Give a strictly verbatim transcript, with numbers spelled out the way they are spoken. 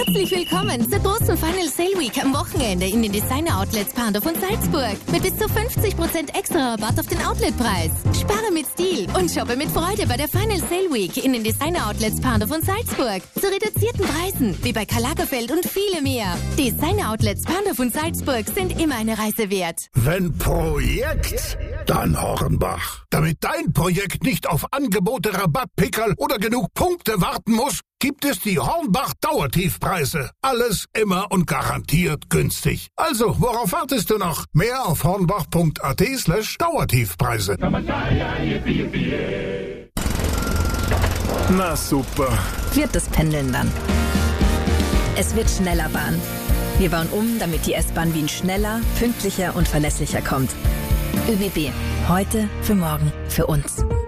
Herzlich willkommen zur großen Final Sale Week am Wochenende in den Designer Outlets Pandorf und Salzburg. Mit bis zu fünfzig Prozent extra Rabatt auf den Outletpreis. Spare mit Stil und shoppe mit Freude bei der Final Sale Week in den Designer Outlets Pandorf und Salzburg. Zu reduzierten Preisen, wie bei Karl Lagerfeld und viele mehr. Designer Outlets Pandorf und Salzburg sind immer eine Reise wert. Wenn Projekt, dann Hornbach. Damit dein Projekt nicht auf Angebote, Rabattpickerl oder genug Punkte warten muss, gibt es die Hornbach-Dauertiefpreise. Alles immer und garantiert günstig. Also, worauf wartest du noch? Mehr auf hornbach.at slash Dauertiefpreise. Na super. Wird das Pendeln dann. Es wird schneller Bahn. Wir bauen um, damit die S-Bahn Wien schneller, pünktlicher und verlässlicher kommt. ÖBB. Heute für morgen für uns.